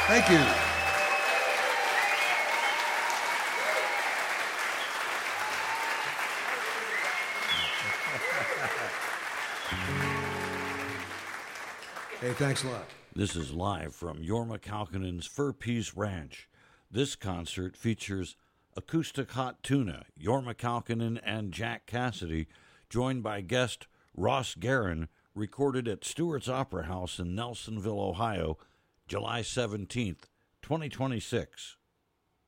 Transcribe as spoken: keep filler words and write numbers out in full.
Thank you. Hey, thanks a lot. This is live from Jorma Kaukonen's Fur Peace Ranch. This concert features acoustic hot tuna, Jorma Kaukonen and Jack Cassidy, joined by guest Ross Guerin, recorded at Stewart's Opera House in Nelsonville, Ohio, July seventeenth, twenty twenty-six.